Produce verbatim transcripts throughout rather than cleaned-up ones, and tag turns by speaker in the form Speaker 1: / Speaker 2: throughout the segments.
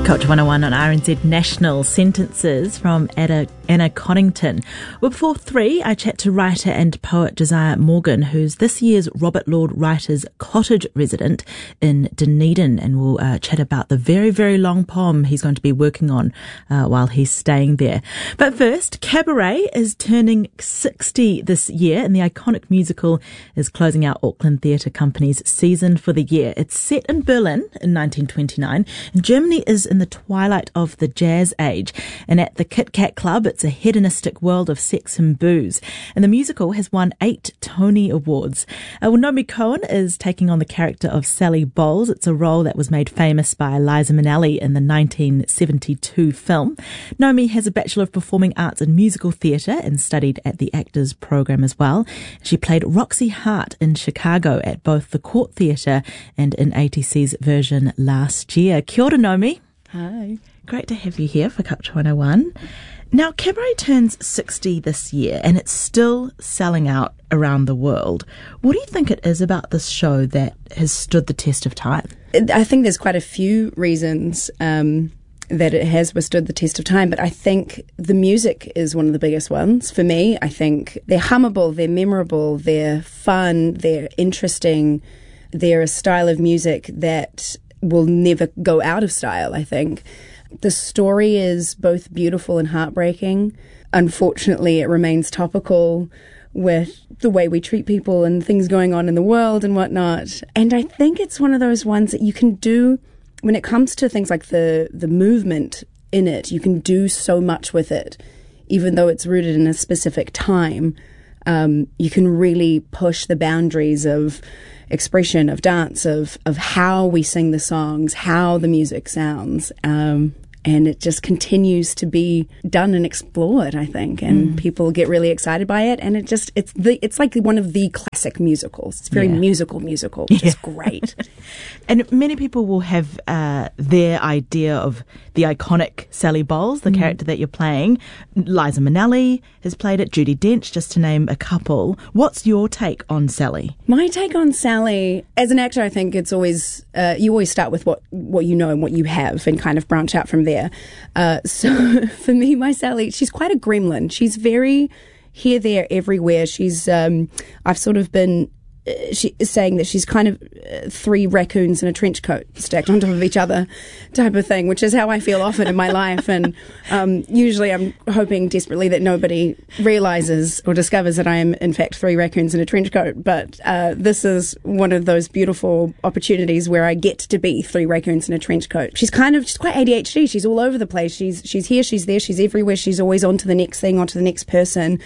Speaker 1: Culture one oh one on R N Z National. Sentences from Anna, Anna Connington. Well, before three, I chat to writer and poet Josiah Morgan, who's this year's Robert Lord Writers' Cottage resident in Dunedin, and we'll uh, chat about the very, very long poem he's going to be working on uh, while he's staying there. But first, Cabaret is turning sixty this year, and the iconic musical is closing out Auckland Theatre Company's season for the year. It's set in Berlin in nineteen twenty-nine, and Germany is in the twilight of the jazz age, and at the Kit Kat Club it's a hedonistic world of sex and booze, and the musical has won eight Tony Awards. Uh, well, Naomi Cohen is taking on the character of Sally Bowles. It's a role that was made famous by Liza Minnelli in the nineteen seventy-two film. Naomi has a Bachelor of Performing Arts in Musical Theatre and studied at the Actors Program as well. She played Roxy Hart in Chicago at both the Court Theatre and in A T C's version last year. Kia ora, Naomi.
Speaker 2: Hi.
Speaker 1: Great to have you here for Culture one oh one. Now, Cabaret turns sixty this year and it's still selling out around the world. What do you think it is about this show that has stood the test of time?
Speaker 2: I think there's quite a few reasons um, that it has withstood the test of time, but I think the music is one of the biggest ones for me. I think they're hummable, they're memorable, they're fun, they're interesting. They're a style of music that will never go out of style, I think. The story is both beautiful and heartbreaking. Unfortunately, it remains topical with the way we treat people and things going on in the world and whatnot. And I think it's one of those ones that you can do, when it comes to things like the, the movement in it, you can do so much with it, even though it's rooted in a specific time. Um, you can really push the boundaries of expression, of dance, of of how we sing the songs, how the music sounds, um, and it just continues to be done and explored, I think, and mm. people get really excited by it, and it just it's the it's like one of the classic musicals. It's very yeah. musical, musical, which yeah. is great.
Speaker 1: And many people will have uh, their idea of the iconic Sally Bowles, the mm. character that you're playing. Liza Minnelli has played it, Judi Dench, just to name a couple. What's your take on Sally?
Speaker 2: My take on Sally, as an actor, I think it's always, uh, you always start with what, what you know and what you have and kind of branch out from there. Uh, so for me, my Sally, she's quite a gremlin. She's very here, there, everywhere. She's, um, I've sort of been she is saying that she's kind of uh, three raccoons in a trench coat stacked on top of each other type of thing, which is how I feel often in my life. And um, usually I'm hoping desperately that nobody realizes or discovers that I am, in fact, three raccoons in a trench coat. But uh, this is one of those beautiful opportunities where I get to be three raccoons in a trench coat. She's kind of, she's quite A D H D. She's all over the place. She's, she's here, she's there, she's everywhere. She's always on to the next thing, on to the next person.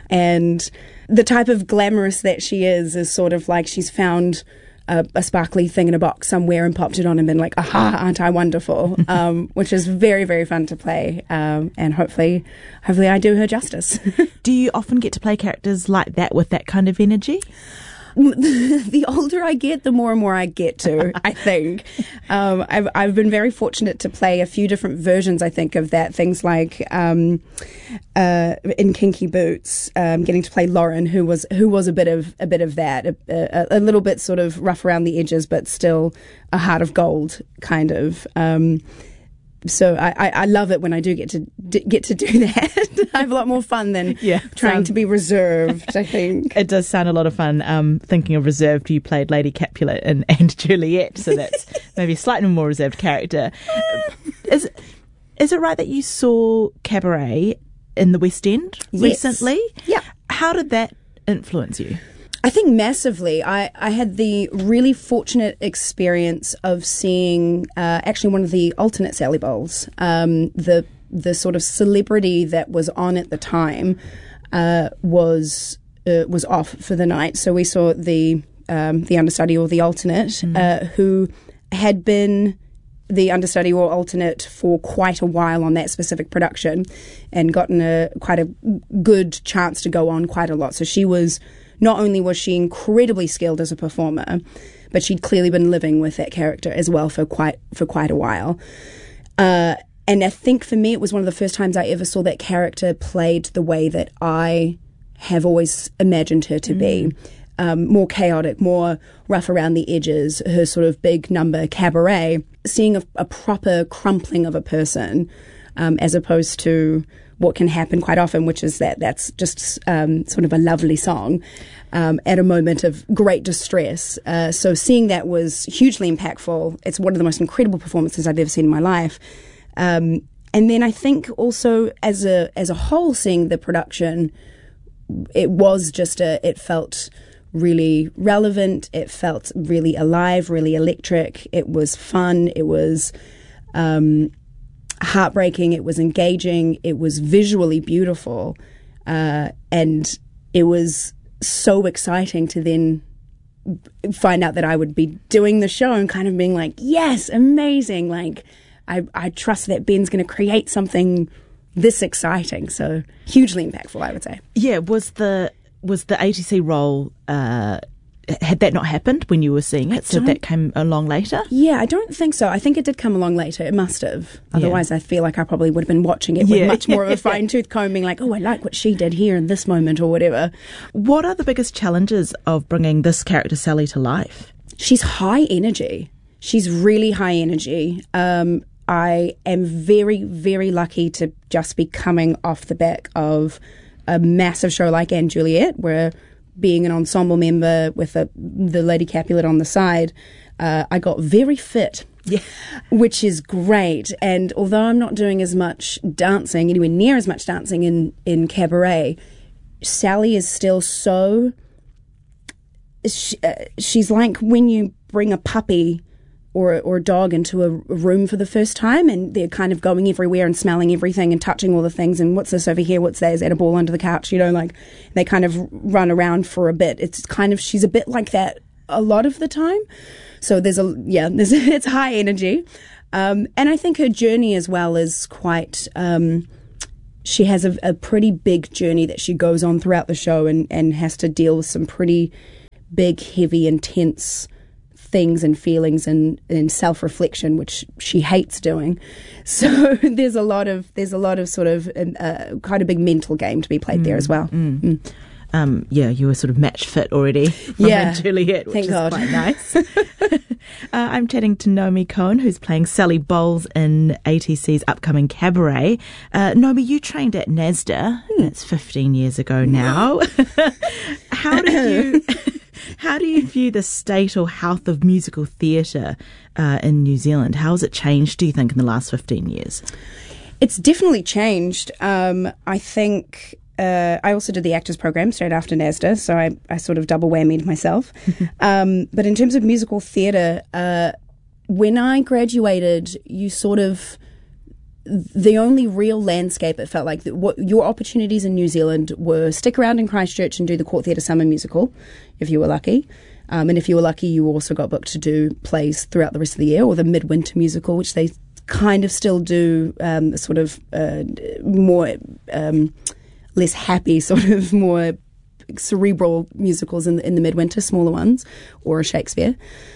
Speaker 2: And the type of glamorous that she is is sort of like she's found a, a sparkly thing in a box somewhere and popped it on and been like, aha, aren't I wonderful? um, which is very, very fun to play. Um, and hopefully, hopefully I do her justice.
Speaker 1: Do you often get to play characters like that with that kind of energy?
Speaker 2: The older I get, the more and more I get to, I think. Um, I've, I've been very fortunate to play a few different versions, I think, of that. Things like um, uh, in Kinky Boots, um, getting to play Lauren, who was who was a bit of a bit of that, a, a, a little bit sort of rough around the edges, but still a heart of gold, kind of. Um, So I, I, I love it when I do get to d- get to do that. I have a lot more fun than yeah, trying sounds, to be reserved, I think.
Speaker 1: It does sound a lot of fun. Um, thinking of reserved, you played Lady Capulet and, and Juliet, so that's maybe a slightly more reserved character. Is, is it right that you saw Cabaret in the West End
Speaker 2: yes.
Speaker 1: recently?
Speaker 2: Yeah.
Speaker 1: How did that influence you?
Speaker 2: I think massively. I, I had the really fortunate experience of seeing uh, actually one of the alternate Sally Bowles. Um, the the sort of celebrity that was on at the time uh, was uh, was off for the night, so we saw the um, the understudy or the alternate mm. uh, who had been the understudy or alternate for quite a while on that specific production and gotten a quite a good chance to go on quite a lot. So she was. Not only was she incredibly skilled as a performer, but she'd clearly been living with that character as well for quite for quite a while. Uh, and I think for me, it was one of the first times I ever saw that character played the way that I have always imagined her to mm. be. um, more chaotic, more rough around the edges, her sort of big number Cabaret, seeing a, a proper crumpling of a person um, as opposed to what can happen quite often, which is that that's just um, sort of a lovely song um, at a moment of great distress. Uh, so seeing that was hugely impactful. It's one of the most incredible performances I've ever seen in my life. Um, and then I think also as a as a whole, seeing the production, it was just a, it felt really relevant. It felt really alive, really electric. It was fun. It was um, heartbreaking. It was engaging. It was visually beautiful. Uh, and it was so exciting to then find out that I would be doing the show and kind of being like, yes, amazing. Like, I, I trust that Ben's going to create something this exciting. So hugely impactful, I would say.
Speaker 1: Yeah, was the was the A T C role, uh, had that not happened when you were seeing it? So that came along later?
Speaker 2: Yeah, I don't think so. I think it did come along later. It must have. Otherwise, yeah. I feel like I probably would have been watching it with yeah. much more of a fine-tooth comb, being like, oh, I like what she did here in this moment or whatever.
Speaker 1: What are the biggest challenges of bringing this character, Sally, to life?
Speaker 2: She's high energy. She's really high energy. Um, I am very, very lucky to just be coming off the back of a massive show like Anne Juliet, where being an ensemble member with a, the Lady Capulet on the side, uh, I got very fit,
Speaker 1: yeah.
Speaker 2: which is great. And although I'm not doing as much dancing, anywhere near as much dancing in, in Cabaret, Sally is still so... She, uh, she's like when you bring a puppy or or a dog into a room for the first time and they're kind of going everywhere and smelling everything and touching all the things and what's this over here, what's that, is that a ball under the couch, you know, like they kind of run around for a bit. It's kind of, she's a bit like that a lot of the time. So there's a, yeah, there's it's high energy. Um, and I think her journey as well is quite, um, she has a, a pretty big journey that she goes on throughout the show and, and has to deal with some pretty big, heavy, intense things and feelings and, and self-reflection, which she hates doing. So there's a lot of there's a lot of sort of uh, kind of big mental game to be played mm, there as well.
Speaker 1: Mm. Mm. Um, yeah, you were sort of match fit already from
Speaker 2: yeah,
Speaker 1: Juliet, which
Speaker 2: thank
Speaker 1: is
Speaker 2: God.
Speaker 1: quite nice. uh, I'm chatting to Naomi Cohen, who's playing Sally Bowles in A T C's upcoming Cabaret. Uh, Naomi, you trained at NASDA. Hmm. It's fifteen years ago now. How did you... How do you view the state or health of musical theatre uh, in New Zealand? How has it changed, do you think, in the last fifteen years?
Speaker 2: It's definitely changed. Um, I think uh, I also did the Actors Program straight after NASDA, so I, I sort of double whammied myself. um, but in terms of musical theatre, uh, when I graduated, you sort of... The only real landscape, it felt like, that what your opportunities in New Zealand were stick around in Christchurch and do the Court Theatre Summer Musical, if you were lucky. Um, and if you were lucky, you also got booked to do plays throughout the rest of the year, or the Midwinter Musical, which they kind of still do, um, sort of uh, more, um, less happy, sort of more cerebral musicals in the, in the Midwinter, smaller ones, or a Shakespeare.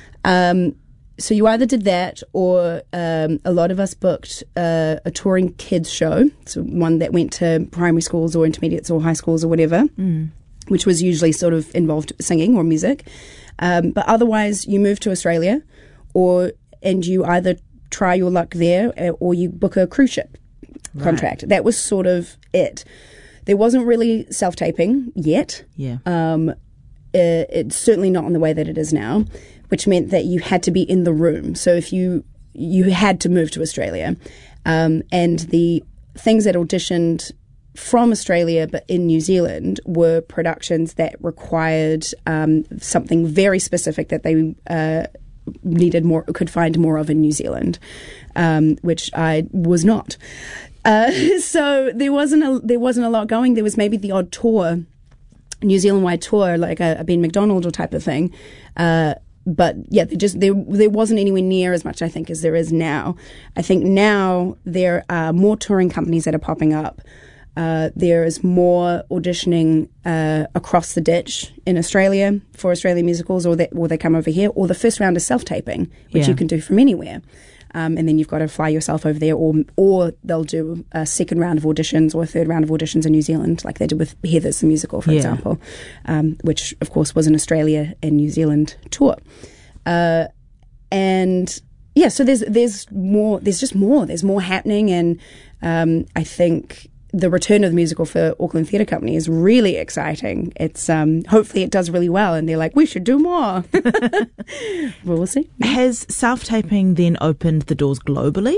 Speaker 2: Um So you either did that or um, a lot of us booked uh, a touring kids show, so one that went to primary schools or intermediates or high schools or whatever, mm. which was usually sort of involved singing or music. Um, but otherwise you move to Australia or and you either try your luck there or you book a cruise ship right. contract. That was sort of it. There wasn't really self-taping yet.
Speaker 1: Yeah.
Speaker 2: Um, it, it's certainly not in the way that it is now, which meant that you had to be in the room. So if you you had to move to Australia. Um, and the things that auditioned from Australia but in New Zealand were productions that required um, something very specific that they uh, needed more, could find more of in New Zealand, um, which I was not. Uh, so there wasn't a, there wasn't a lot going. There was maybe the odd tour, New Zealand-wide tour, like a, a Ben McDonald or type of thing. Uh, But yeah, there just there there wasn't anywhere near as much, I think, as there is now. I think now there are more touring companies that are popping up. Uh, there is more auditioning uh, across the ditch in Australia for Australian musicals, or they, or they come over here, or the first round is self-taping, which
Speaker 1: yeah.
Speaker 2: you can do from anywhere. um, and then you've got to fly yourself over there, or or they'll do a second round of auditions or a third round of auditions in New Zealand, like they did with Heathers the musical, for
Speaker 1: yeah.
Speaker 2: example, um, which of course was an Australia and New Zealand tour, uh, and yeah, so there's there's more, there's just more, there's more happening, and um, I think the return of the musical for Auckland Theatre Company is really exciting. It's um, hopefully it does really well, and they're like, we should do more. Well, we'll see.
Speaker 1: Has self-taping then opened the doors globally?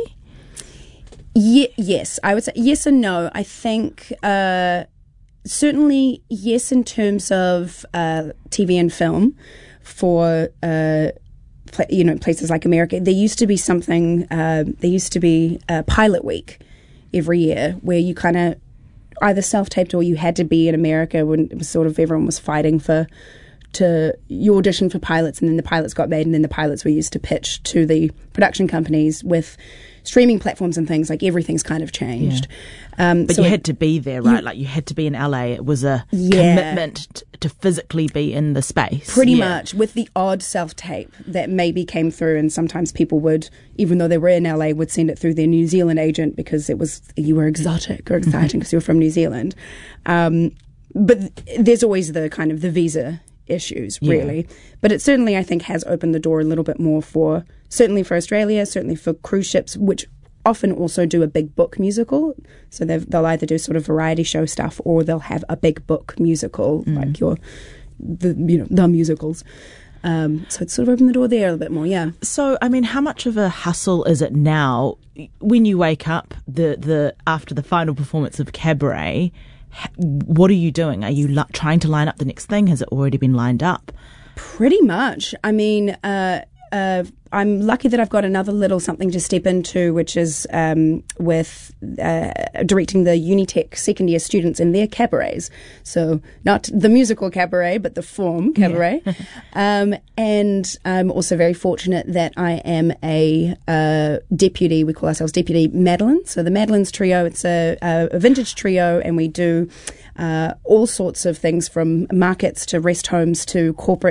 Speaker 2: Ye- yes, I would say yes and no. I think uh, certainly yes in terms of uh, T V and film for uh, pla- you know places like America. There used to be something. Uh, there used to be a pilot week every year where you kind of either self-taped or you had to be in America when it was sort of everyone was fighting for to you audition for pilots, and then the pilots got made, and then the pilots were used to pitch to the production companies. With streaming platforms and things, like everything's kind of changed.
Speaker 1: Yeah. Um, but
Speaker 2: so
Speaker 1: you
Speaker 2: it,
Speaker 1: had to be there, right?
Speaker 2: You,
Speaker 1: like you had to be in L A. It was a
Speaker 2: yeah.
Speaker 1: commitment t- to physically be in the space.
Speaker 2: Pretty
Speaker 1: yeah.
Speaker 2: much, with the odd self-tape that maybe came through, and sometimes people would, even though they were in L A, would send it through their New Zealand agent because it was you were exotic or exciting because you were from New Zealand. Um, but th- there's always the kind of the visa issues, really. Yeah. But it certainly, I think, has opened the door a little bit more for, certainly for Australia, certainly for cruise ships, which often also do a big book musical. So they'll either do sort of variety show stuff, or they'll have a big book musical, mm. like your, the you know, the musicals. Um, so it's sort of opened the door there a little bit more, yeah.
Speaker 1: So, I mean, how much of a hustle is it now when you wake up the, the after the final performance of Cabaret? What are you doing? Are you li- trying to line up the next thing? Has it already been lined up?
Speaker 2: Pretty much. I mean, uh, uh, I'm lucky that I've got another little something to step into, which is um, with uh, directing the Unitec second year students in their cabarets. So not the musical cabaret, but the form cabaret. Yeah. um, and I'm also very fortunate that I am a uh, deputy, we call ourselves Deputy Madeline. So the Madeline's Trio, it's a, a vintage trio, and we do uh, all sorts of things from markets to rest homes to corporate